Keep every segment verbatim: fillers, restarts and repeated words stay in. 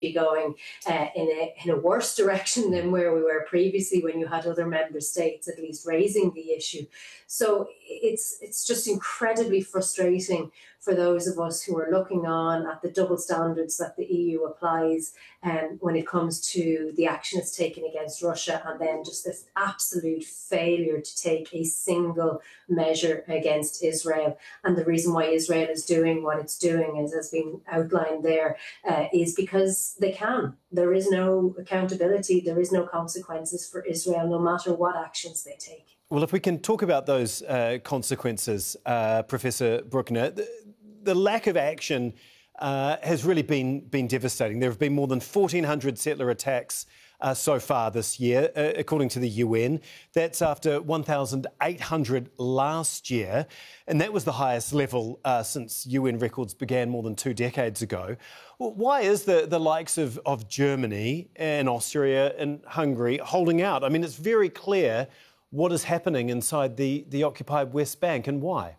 be going uh, in, a, in a worse direction than where we were previously, when you had other member states at least raising the issue. So it's it's just incredibly frustrating for those of us who are looking on at the double standards that the E U applies um, when it comes to the action it's taken against Russia, and then just this absolute failure to take a single measure against Israel. And the reason why Israel is doing what it's doing, as has been outlined there, uh, is because they can. There is no accountability, there is no consequences for Israel, no matter what actions they take. Well, if we can talk about those uh, consequences, uh, Professor Bruckner, the, the lack of action uh, has really been, been devastating. There have been more than fourteen hundred settler attacks uh, so far this year, uh, according to the U N. That's after one thousand eight hundred last year, and that was the highest level uh, since U N records began more than two decades ago. Well, why is the, the likes of, of Germany and Austria and Hungary holding out? I mean, it's very clear what is happening inside the, the occupied West Bank, and why?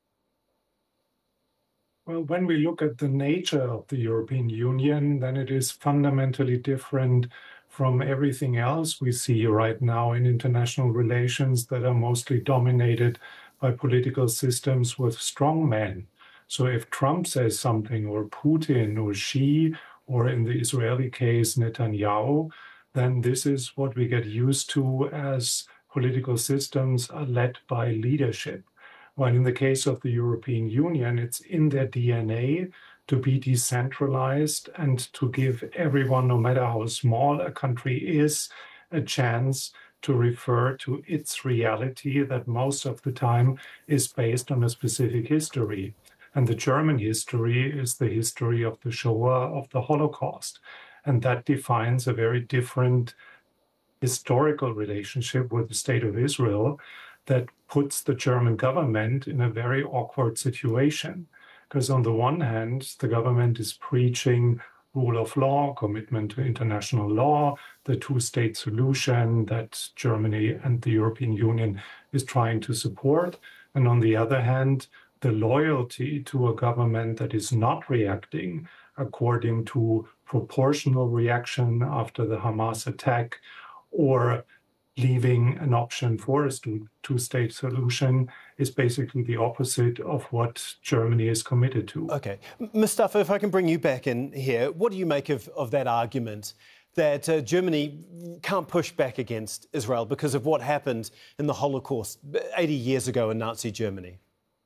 Well, when we look at the nature of the European Union, then it is fundamentally different from everything else we see right now in international relations that are mostly dominated by political systems with strong men. So if Trump says something, or Putin, or Xi, or in the Israeli case, Netanyahu, then this is what we get used to as political systems are led by leadership. While in the case of the European Union, it's in their D N A to be decentralized and to give everyone, no matter how small a country is, a chance to refer to its reality that most of the time is based on a specific history. And the German history is the history of the Shoah, of the Holocaust. And that defines a very different historical relationship with the State of Israel that puts the German government in a very awkward situation. Because on the one hand, the government is preaching rule of law, commitment to international law, the two-state solution that Germany and the European Union is trying to support. And on the other hand, the loyalty to a government that is not reacting according to proportional reaction after the Hamas attack, or leaving an option for a two-state solution, is basically the opposite of what Germany is committed to. OK. Mustafa, if I can bring you back in here, what do you make of, of that argument that uh, Germany can't push back against Israel because of what happened in the Holocaust eighty years ago in Nazi Germany?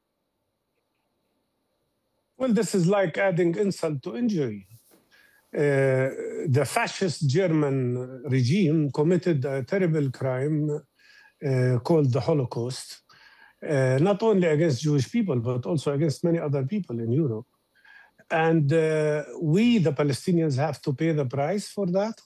Well, this is like adding insult to injury. Uh, the fascist German regime committed a terrible crime uh, called the Holocaust, uh, not only against Jewish people, but also against many other people in Europe. And uh, we, the Palestinians, have to pay the price for that.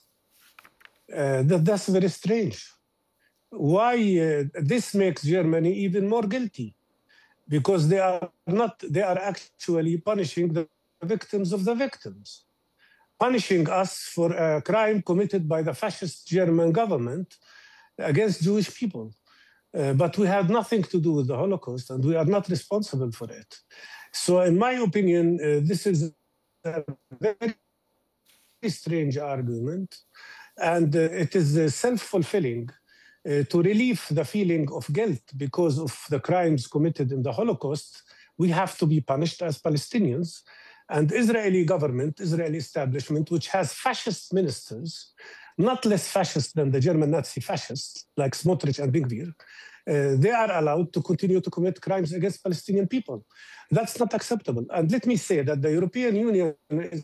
Uh, that that's very strange. Why? Uh, this makes Germany even more guilty, because they are not, they are actually punishing the victims of the victims. Punishing us for a crime committed by the fascist German government against Jewish people. Uh, but we had nothing to do with the Holocaust, and we are not responsible for it. So in my opinion, uh, this is a very strange argument, and uh, it is uh, self-fulfilling uh, to relieve the feeling of guilt because of the crimes committed in the Holocaust. We have to be punished as Palestinians. And Israeli government, Israeli establishment, which has fascist ministers, not less fascist than the German Nazi fascists, like Smotrich and Ben-Gvir, uh, they are allowed to continue to commit crimes against Palestinian people. That's not acceptable. And let me say that the European Union is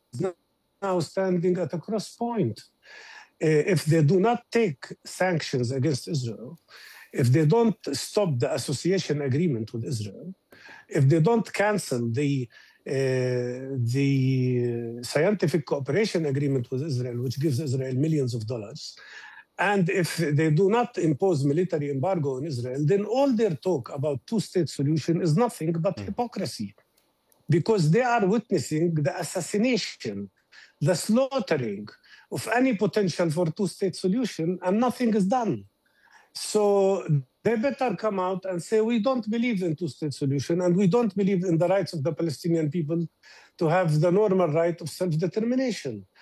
now standing at a cross point. Uh, if they do not take sanctions against Israel, if they don't stop the association agreement with Israel, if they don't cancel the Uh, the scientific cooperation agreement with Israel, which gives Israel millions of dollars, and if they do not impose military embargo on Israel, then all their talk about two-state solution is nothing but mm. hypocrisy, because they are witnessing the assassination, the slaughtering of any potential for two-state solution, and nothing is done. So they better come out and say, we don't believe in two-state solution, and we don't believe in the rights of the Palestinian people to have the normal right of self-determination.